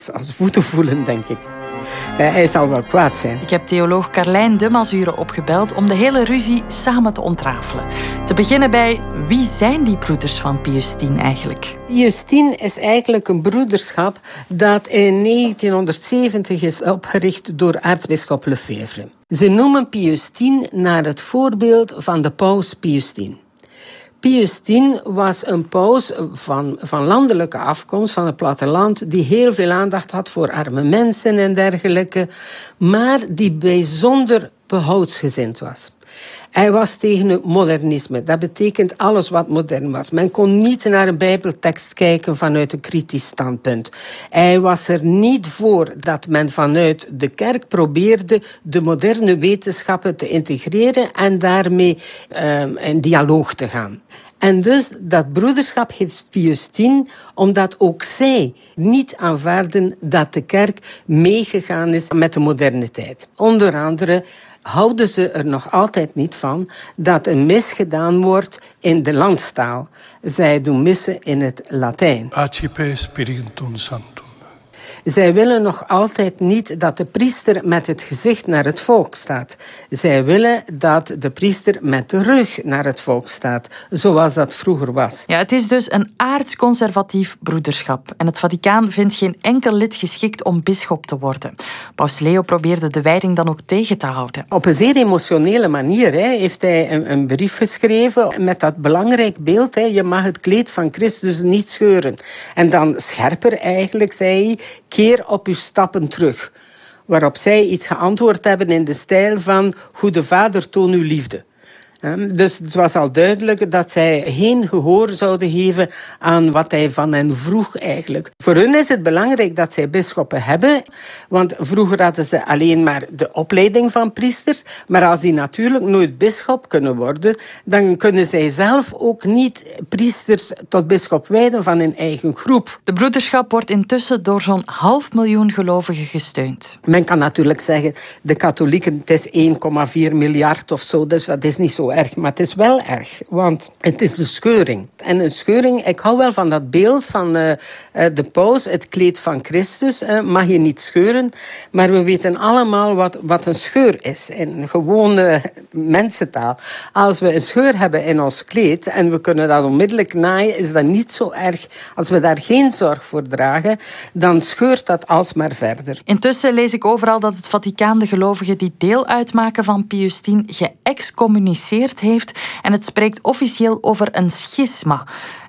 Als voeten voelen, denk ik. Hij zal wel kwaad zijn. Ik heb theoloog Carlijn de Mazuren opgebeld om de hele ruzie samen te ontrafelen. Te beginnen bij, wie zijn die broeders van Pius X eigenlijk? Pius X is eigenlijk een broederschap dat in 1970 is opgericht door aartsbisschop Lefevre. Ze noemen Pius X naar het voorbeeld van de paus Pius X. Pius X was een paus van landelijke afkomst, van het platteland, die heel veel aandacht had voor arme mensen en dergelijke, maar die bijzonder behoudsgezind was. Hij was tegen het modernisme. Dat betekent alles wat modern was. Men kon niet naar een bijbeltekst kijken vanuit een kritisch standpunt. Hij was er niet voor dat men vanuit de kerk probeerde de moderne wetenschappen te integreren en daarmee in dialoog te gaan. En dus dat broederschap heet Pius X, omdat ook zij niet aanvaarden dat de kerk meegegaan is met de moderne tijd. Onder andere houden ze er nog altijd niet van dat een mis gedaan wordt in de landstaal. Zij doen missen in het Latijn. Accipe Spiritum Sanctum. Zij willen nog altijd niet dat de priester met het gezicht naar het volk staat. Zij willen dat de priester met de rug naar het volk staat, zoals dat vroeger was. Ja, het is dus een aartsconservatief broederschap. En het Vaticaan vindt geen enkel lid geschikt om bisschop te worden. Paus Leo probeerde de wijding dan ook tegen te houden. Op een zeer emotionele manier heeft hij een brief geschreven met dat belangrijk beeld. Je mag het kleed van Christus niet scheuren. En dan scherper eigenlijk zei hij, keer op uw stappen terug. Waarop zij iets geantwoord hebben in de stijl van, Goede Vader, toon uw liefde. Dus het was al duidelijk dat zij geen gehoor zouden geven aan wat hij van hen vroeg eigenlijk. Voor hun is het belangrijk dat zij bisschoppen hebben, want vroeger hadden ze alleen maar de opleiding van priesters, maar als die natuurlijk nooit bisschop kunnen worden, dan kunnen zij zelf ook niet priesters tot bisschop wijden van hun eigen groep. De broederschap wordt intussen door zo'n 500.000 gelovigen gesteund. Men kan natuurlijk zeggen, de katholieken, het is 1,4 miljard of zo, dus dat is niet zo erg, maar het is wel erg, want het is een scheuring. En een scheuring, ik hou wel van dat beeld van de paus, het kleed van Christus, mag je niet scheuren, maar we weten allemaal wat een scheur is, in gewone mensentaal. Als we een scheur hebben in ons kleed en we kunnen dat onmiddellijk naaien, is dat niet zo erg. Als we daar geen zorg voor dragen, dan scheurt dat alsmaar verder. Intussen lees ik overal dat het Vaticaan de gelovigen die deel uitmaken van Pius X geëxcommuniceerd heeft en het spreekt officieel over een schisma.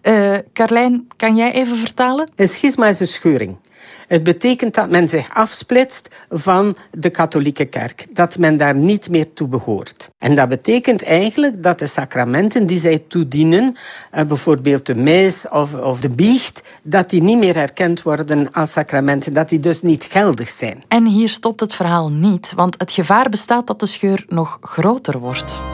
Carlijn, kan jij even vertalen? Een schisma is een scheuring. Het betekent dat men zich afsplitst van de katholieke kerk. Dat men daar niet meer toe behoort. En dat betekent eigenlijk dat de sacramenten die zij toedienen, bijvoorbeeld de mis of de biecht, dat die niet meer erkend worden als sacramenten. Dat die dus niet geldig zijn. En hier stopt het verhaal niet, want het gevaar bestaat dat de scheur nog groter wordt.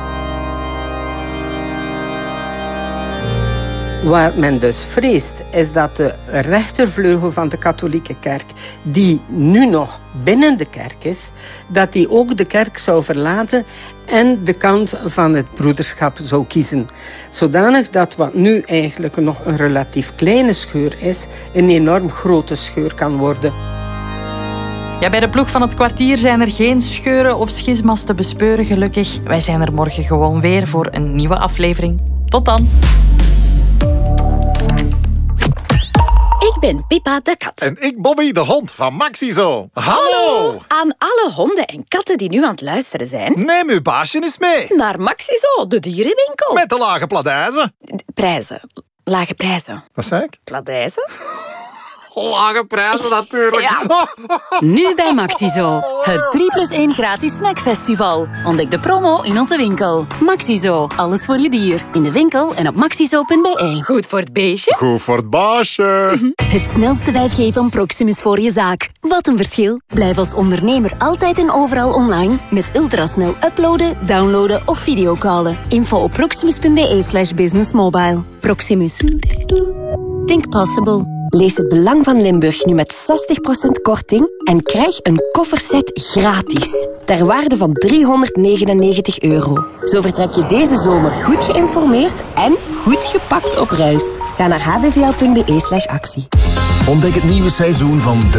Waar men dus vreest, is dat de rechtervleugel van de katholieke kerk, die nu nog binnen de kerk is, dat die ook de kerk zou verlaten en de kant van het broederschap zou kiezen. Zodanig dat wat nu eigenlijk nog een relatief kleine scheur is, een enorm grote scheur kan worden. Ja, bij de ploeg van het kwartier zijn er geen scheuren of schisma's te bespeuren, gelukkig. Wij zijn er morgen gewoon weer voor een nieuwe aflevering. Tot dan! Ik ben Pippa de kat. En ik Bobby de hond van Maxizo. Hallo! Aan alle honden en katten die nu aan het luisteren zijn. Neem uw baasje eens mee. Naar Maxizo, de dierenwinkel. Met de lage pladijzen. Prijzen. Lage prijzen. Wat zei ik? Pladijzen? Lage prijzen natuurlijk. Ja. Nu bij Maxizo. Het 3+1 gratis snackfestival. Ontdek de promo in onze winkel. Maxizo. Alles voor je dier. In de winkel en op maxizo.be. Goed voor het beestje. Goed voor het baasje. Het snelste 5G van Proximus voor je zaak. Wat een verschil. Blijf als ondernemer altijd en overal online met ultrasnel uploaden, downloaden of videocallen. Info op proximus.be/businessmobile. Proximus. Think possible. Lees het belang van Limburg nu met 60% korting en krijg een kofferset gratis. Ter waarde van €399. Zo vertrek je deze zomer goed geïnformeerd en goed gepakt op reis. Ga naar hbvl.be/actie. Ontdek het nieuwe seizoen van